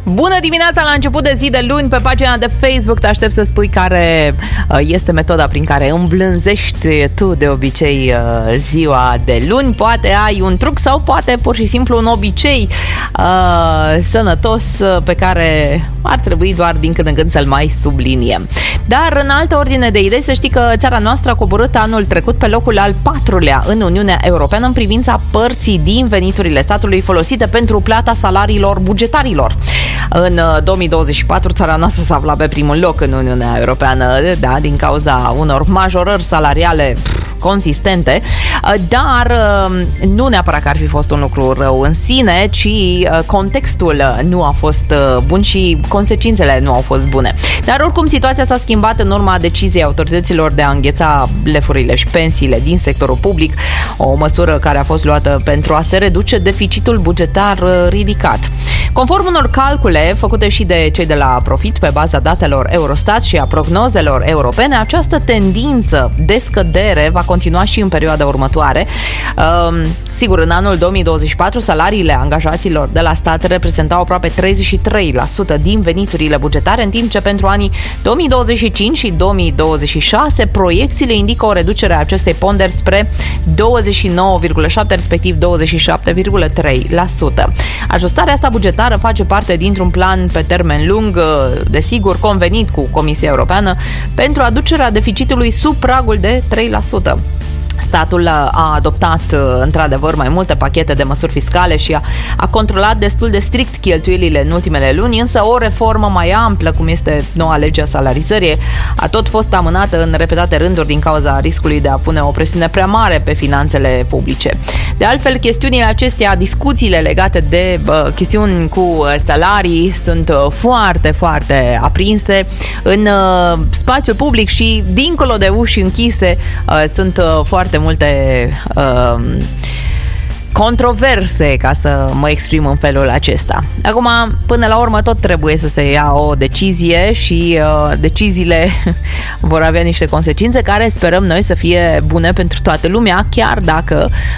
Bună dimineața la început de zi de luni. Pe pagina de Facebook te aștept să spui care este metoda prin care îmblânzești tu de obicei ziua de luni. Poate ai un truc sau poate pur și simplu un obicei sănătos pe care ar trebui doar din când în când să-l mai subliniem. Dar în altă ordine de idei, să știi că țara noastră a coborât anul trecut pe locul al 4-lea în Uniunea Europeană în privința părții din veniturile statului folosite pentru plata salariilor bugetarilor. În 2024, țara noastră s-a aflat pe primul loc în Uniunea Europeană, da, din cauza unor majorări salariale consistente, dar nu neapărat că ar fi fost un lucru rău în sine, ci contextul nu a fost bun și consecințele nu au fost bune. Dar oricum situația s-a schimbat în urma deciziei autorităților de a îngheța lefurile și pensiile din sectorul public, o măsură care a fost luată pentru a se reduce deficitul bugetar ridicat. Conform unor calcule făcute și de cei de la Profit pe baza datelor Eurostat și a prognozelor europene, această tendință de scădere va continua și în perioada următoare. Sigur, în anul 2024, salariile angajaților de la stat reprezentau aproape 33% din veniturile bugetare, în timp ce pentru anii 2025 și 2026 proiecțiile indică o reducere a acestei ponderi spre 29,7%, respectiv 27,3%. Ajustarea asta bugetară face parte dintr-un plan pe termen lung, desigur, convenit cu Comisia Europeană, pentru aducerea deficitului sub pragul de 3%. Statul a adoptat, într-adevăr, mai multe pachete de măsuri fiscale și a controlat destul de strict cheltuielile în ultimele luni, însă o reformă mai amplă, cum este noua lege a salarizării, a tot fost amânată în repetate rânduri din cauza riscului de a pune o presiune prea mare pe finanțele publice. De altfel, chestiunile acestea, discuțiile legate de chestiuni cu salarii sunt foarte, foarte aprinse în spațiul public și dincolo de uși închise sunt foarte multe controverse, ca să mă exprim în felul acesta. Acum, până la urmă, tot trebuie să se ia o decizie și deciziile vor avea niște consecințe care sperăm noi să fie bune pentru toată lumea, chiar dacă